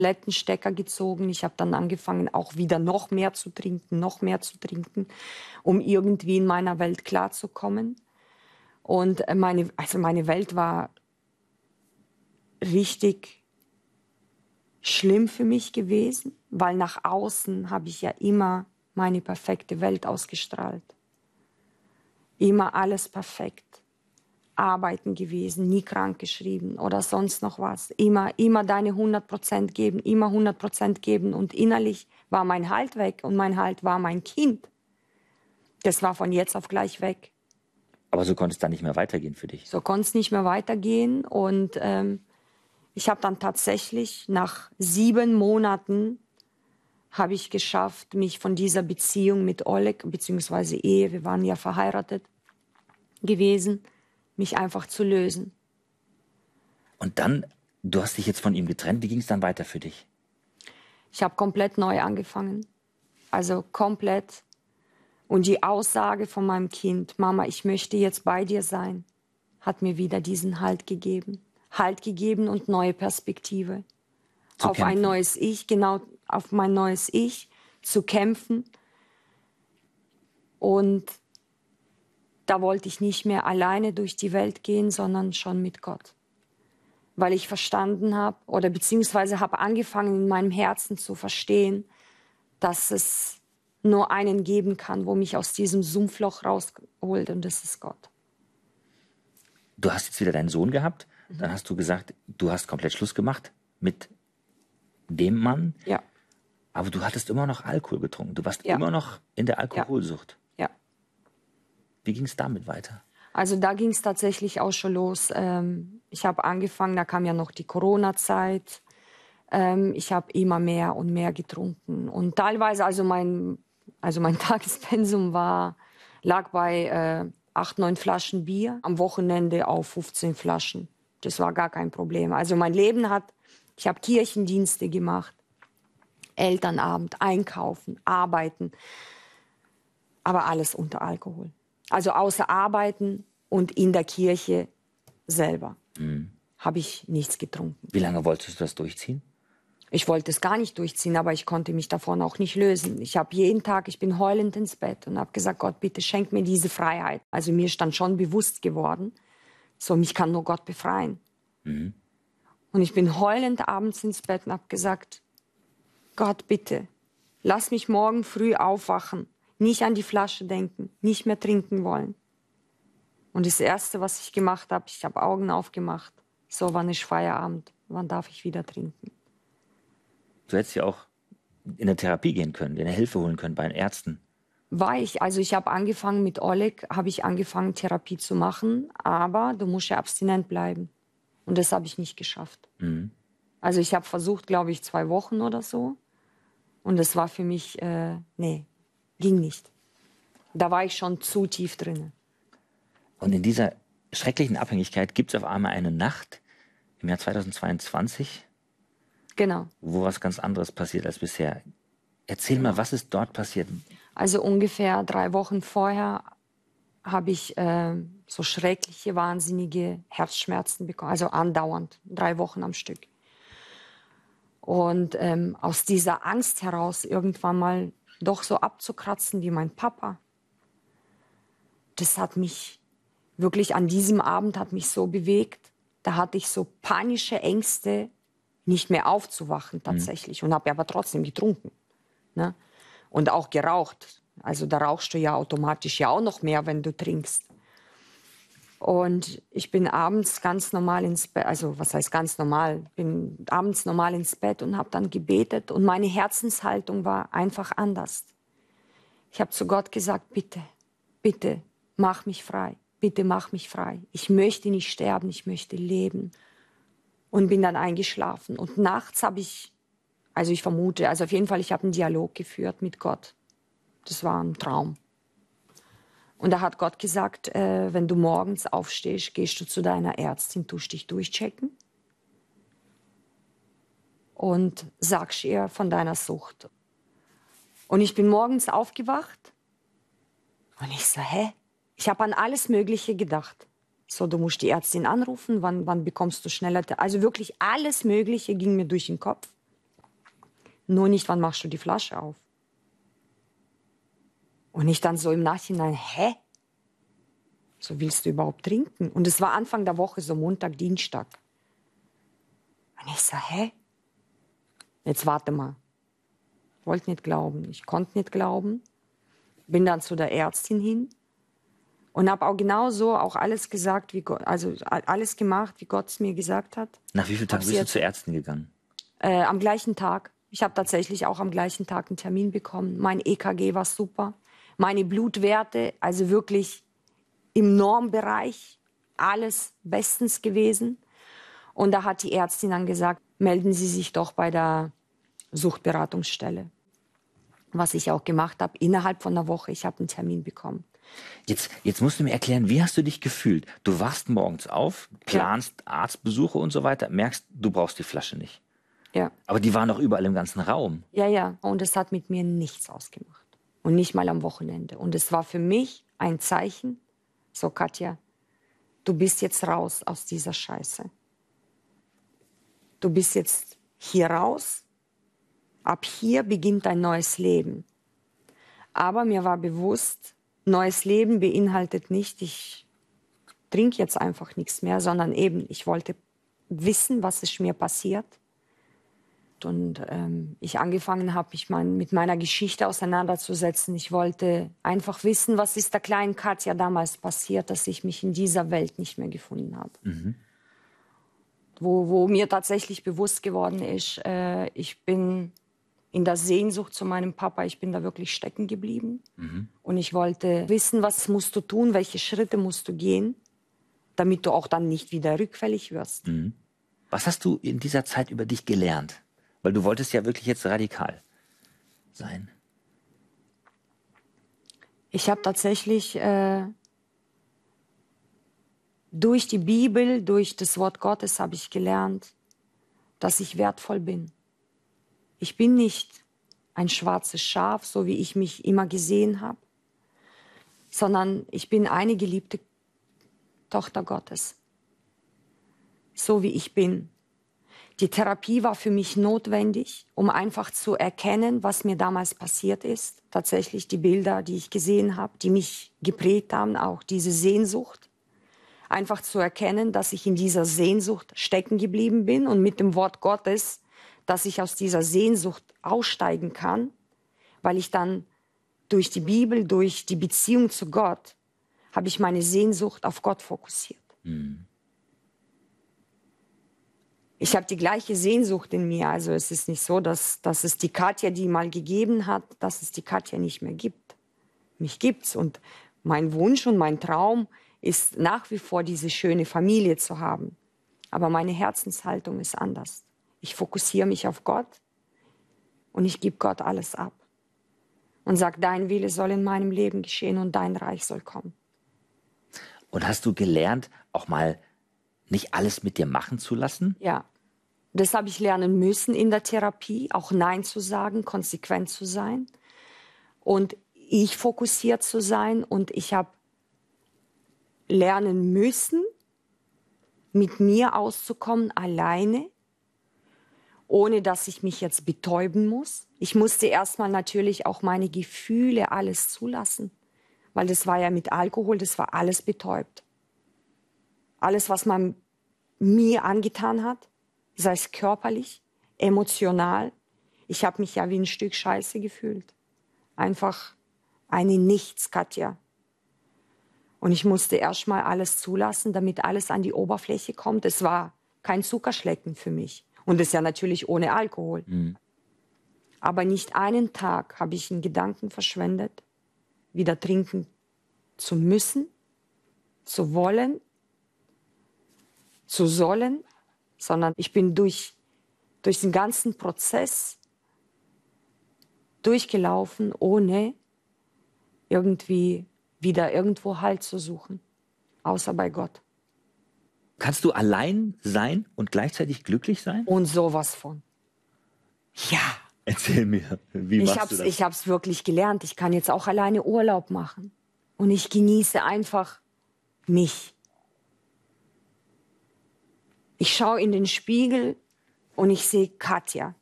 Stecker gezogen. Ich habe dann angefangen, auch wieder noch mehr zu trinken, um irgendwie in meiner Welt klarzukommen. Und meine Welt war richtig schlimm für mich gewesen, weil nach außen habe ich ja immer meine perfekte Welt ausgestrahlt. Immer alles perfekt. Arbeiten gewesen, nie krank geschrieben oder sonst noch was. Immer deine 100% geben, immer 100% geben. Und innerlich war mein Halt weg und mein Halt war mein Kind. Das war von jetzt auf gleich weg. Aber so konnte es dann nicht mehr weitergehen für dich? So konnte es nicht mehr weitergehen. Und ich habe dann tatsächlich nach 7 Monaten habe ich geschafft, mich von dieser Beziehung mit Oleg, beziehungsweise Ehe, wir waren ja verheiratet gewesen, mich einfach zu lösen. Und dann, du hast dich jetzt von ihm getrennt, wie ging es dann weiter für dich? Ich habe komplett neu angefangen. Also komplett. Und die Aussage von meinem Kind, Mama, ich möchte jetzt bei dir sein, hat mir wieder diesen Halt gegeben. Halt gegeben und neue Perspektive. Auf kämpfen. ein neues Ich, genau, auf mein neues Ich zu kämpfen. Und da wollte ich nicht mehr alleine durch die Welt gehen, sondern schon mit Gott. Weil ich verstanden habe, oder beziehungsweise habe angefangen in meinem Herzen zu verstehen, dass es nur einen geben kann, wo mich aus diesem Sumpfloch rausholt, und das ist Gott. Du hast jetzt wieder deinen Sohn gehabt, dann hast du gesagt, du hast komplett Schluss gemacht mit dem Mann. Ja. Aber du hattest immer noch Alkohol getrunken. Du warst Ja. immer noch in der Alkoholsucht. Ja. Wie ging es damit weiter? Also da ging es tatsächlich auch schon los. Ich habe angefangen, da kam ja noch die Corona-Zeit. Ich habe immer mehr und mehr getrunken. Und teilweise, also mein Tagespensum lag bei 8, 9 Flaschen Bier. Am Wochenende auf 15 Flaschen. Das war gar kein Problem. Also mein Leben ich habe Kirchendienste gemacht, Elternabend, einkaufen, arbeiten. Aber alles unter Alkohol. Also außer Arbeiten und in der Kirche selber habe ich nichts getrunken. Wie lange wolltest du das durchziehen? Ich wollte es gar nicht durchziehen, aber ich konnte mich davon auch nicht lösen. Ich bin heulend ins Bett und habe gesagt, Gott, bitte schenk mir diese Freiheit. Also mir ist dann schon bewusst geworden, so mich kann nur Gott befreien. Und ich bin heulend abends ins Bett und habe gesagt, Gott, bitte, lass mich morgen früh aufwachen, nicht an die Flasche denken, nicht mehr trinken wollen. Und das Erste, was ich gemacht habe, ich habe Augen aufgemacht. So, wann ist Feierabend? Wann darf ich wieder trinken? Du hättest ja auch in eine Therapie gehen können, dir eine Hilfe holen können bei den Ärzten. Ich habe angefangen mit Oleg, habe ich angefangen Therapie zu machen, aber du musst ja abstinent bleiben. Und das habe ich nicht geschafft. Also ich habe versucht, glaube ich, 2 Wochen oder so. Und das war für mich, nee, ging nicht. Da war ich schon zu tief drin. Und in dieser schrecklichen Abhängigkeit gibt es auf einmal eine Nacht im Jahr 2022, genau, wo was ganz anderes passiert als bisher. Erzähl mal, was ist dort passiert? Also ungefähr 3 Wochen vorher habe ich so schreckliche, wahnsinnige Herzschmerzen bekommen. Also andauernd, 3 Wochen am Stück. Und aus dieser Angst heraus irgendwann mal doch so abzukratzen wie mein Papa, das hat mich wirklich an diesem Abend hat mich so bewegt. Da hatte ich so panische Ängste, nicht mehr aufzuwachen tatsächlich. Und habe aber trotzdem getrunken. Ne? Und auch geraucht. Also da rauchst du ja automatisch ja auch noch mehr, wenn du trinkst. Und ich bin abends ganz normal ins Bett, also was heißt ganz normal, bin abends normal ins Bett und habe dann gebetet. Und meine Herzenshaltung war einfach anders. Ich habe zu Gott gesagt, bitte, bitte, mach mich frei. Bitte mach mich frei. Ich möchte nicht sterben, ich möchte leben. Und bin dann eingeschlafen. Und nachts habe ich, also ich vermute, also auf jeden Fall, ich habe einen Dialog geführt mit Gott. Das war ein Traum. Und da hat Gott gesagt, wenn du morgens aufstehst, gehst du zu deiner Ärztin, tust dich durchchecken und sagst ihr von deiner Sucht. Und ich bin morgens aufgewacht und ich so, hä? Ich habe an alles Mögliche gedacht. So, du musst die Ärztin anrufen, wann bekommst du schneller... Also wirklich alles Mögliche ging mir durch den Kopf. Nur nicht, wann machst du die Flasche auf? Und ich dann so im Nachhinein, hä? So willst du überhaupt trinken? Und es war Anfang der Woche, so Montag, Dienstag. Und ich so, hä? Jetzt warte mal. Wollte nicht glauben. Ich konnte nicht glauben. Bin dann zu der Ärztin hin und habe auch genauso auch alles gesagt, wie Gott, also alles gemacht, wie Gott es mir gesagt hat. Nach wie vielen Tagen bist du zur Ärztin gegangen? Am gleichen Tag. Ich habe tatsächlich auch am gleichen Tag einen Termin bekommen. Mein EKG war super. Meine Blutwerte, also wirklich im Normbereich, alles bestens gewesen. Und da hat die Ärztin dann gesagt, melden Sie sich doch bei der Suchtberatungsstelle. Was ich auch gemacht habe, innerhalb von einer Woche. Ich habe einen Termin bekommen. Jetzt musst du mir erklären, wie hast du dich gefühlt? Du wachst morgens auf, planst Arztbesuche und so weiter, merkst, du brauchst die Flasche nicht. Ja. Aber die waren doch überall im ganzen Raum. Ja, ja. Und es hat mit mir nichts ausgemacht. Und nicht mal am Wochenende. Und es war für mich ein Zeichen, so Katja, du bist jetzt raus aus dieser Scheiße. Du bist jetzt hier raus. Ab hier beginnt ein neues Leben. Aber mir war bewusst, neues Leben beinhaltet nicht, ich trinke jetzt einfach nichts mehr, sondern eben, ich wollte wissen, was ist mir passiert. Und ich angefangen habe, mich mit meiner Geschichte auseinanderzusetzen. Ich wollte einfach wissen, was ist der kleinen Katja damals passiert, dass ich mich in dieser Welt nicht mehr gefunden habe. Mhm. Wo mir tatsächlich bewusst geworden ist, ich bin in der Sehnsucht zu meinem Papa, ich bin da wirklich stecken geblieben. Mhm. Und ich wollte wissen, was musst du tun, welche Schritte musst du gehen, damit du auch dann nicht wieder rückfällig wirst. Mhm. Was hast du in dieser Zeit über dich gelernt? Weil du wolltest ja wirklich jetzt radikal sein. Ich habe tatsächlich durch die Bibel, durch das Wort Gottes habe ich gelernt, dass ich wertvoll bin. Ich bin nicht ein schwarzes Schaf, so wie ich mich immer gesehen habe, sondern ich bin eine geliebte Tochter Gottes, so wie ich bin. Die Therapie war für mich notwendig, um einfach zu erkennen, was mir damals passiert ist. Tatsächlich die Bilder, die ich gesehen habe, die mich geprägt haben, auch diese Sehnsucht. Einfach zu erkennen, dass ich in dieser Sehnsucht stecken geblieben bin und mit dem Wort Gottes, dass ich aus dieser Sehnsucht aussteigen kann, weil ich dann durch die Bibel, durch die Beziehung zu Gott, habe ich meine Sehnsucht auf Gott fokussiert. Mhm. Ich habe die gleiche Sehnsucht in mir. Also es ist nicht so, dass es die Katja, die mal gegeben hat, dass es die Katja nicht mehr gibt. Mich gibt's. Und mein Wunsch und mein Traum ist nach wie vor, diese schöne Familie zu haben. Aber meine Herzenshaltung ist anders. Ich fokussiere mich auf Gott und ich gebe Gott alles ab. Und sage, dein Wille soll in meinem Leben geschehen und dein Reich soll kommen. Und hast du gelernt, auch mal nicht alles mit dir machen zu lassen? Ja, das habe ich lernen müssen in der Therapie, auch Nein zu sagen, konsequent zu sein und ich fokussiert zu sein. Und ich habe lernen müssen, mit mir auszukommen, alleine, ohne dass ich mich jetzt betäuben muss. Ich musste erstmal natürlich auch meine Gefühle alles zulassen, weil das war ja mit Alkohol, das war alles betäubt. Alles, was man mir angetan hat, sei es körperlich, emotional. Ich habe mich ja wie ein Stück Scheiße gefühlt. Einfach eine Nichts, Katja. Und ich musste erst mal alles zulassen, damit alles an die Oberfläche kommt. Es war kein Zuckerschlecken für mich. Und das ist ja natürlich ohne Alkohol. Mhm. Aber nicht einen Tag habe ich in Gedanken verschwendet, wieder trinken zu müssen, zu wollen, zu sollen, sondern ich bin durch den ganzen Prozess durchgelaufen, ohne irgendwie wieder irgendwo Halt zu suchen, außer bei Gott. Kannst du allein sein und gleichzeitig glücklich sein? Und sowas von. Ja. Erzähl mir, wie machst du das? Ich habe es wirklich gelernt. Ich kann jetzt auch alleine Urlaub machen. Und ich genieße einfach mich. Ich schaue in den Spiegel und ich sehe Katja.